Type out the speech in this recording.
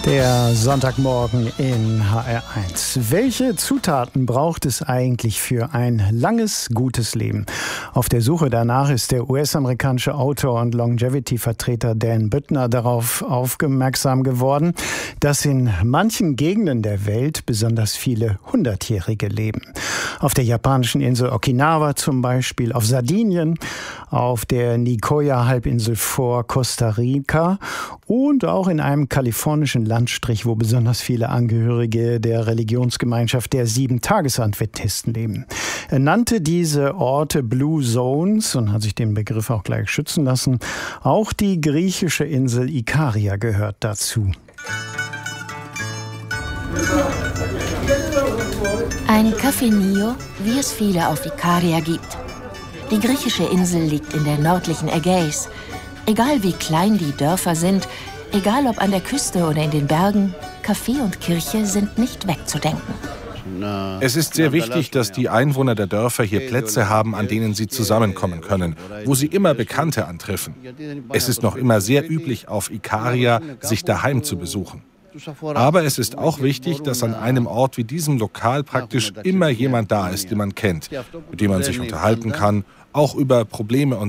Der Sonntagmorgen in HR1. Welche Zutaten braucht es eigentlich für ein langes, gutes Leben? Auf der Suche danach ist der US-amerikanische Autor und Longevity-Vertreter Dan Buettner darauf aufmerksam geworden, dass in manchen Gegenden der Welt besonders viele Hundertjährige leben. Auf der japanischen Insel Okinawa zum Beispiel, auf Sardinien, auf der Nicoya-Halbinsel vor Costa Rica und auch in einem kalifornischen Landstrich, wo besonders viele Angehörige der Religionsgemeinschaft der 7-Tages-Adventisten leben. Er nannte diese Orte Blue Zones und hat sich den Begriff auch gleich schützen lassen. Auch die griechische Insel Ikaria gehört dazu. Ein Café Nio, wie es viele auf Ikaria gibt. Die griechische Insel liegt in der nördlichen Ägäis. Egal wie klein die Dörfer sind, egal ob an der Küste oder in den Bergen, Café und Kirche sind nicht wegzudenken. Es ist sehr wichtig, dass die Einwohner der Dörfer hier Plätze haben, an denen sie zusammenkommen können, wo sie immer Bekannte antreffen. Es ist noch immer sehr üblich, auf Ikaria sich daheim zu besuchen. Aber es ist auch wichtig, dass an einem Ort wie diesem Lokal praktisch immer jemand da ist, den man kennt, mit dem man sich unterhalten kann, auch über Probleme und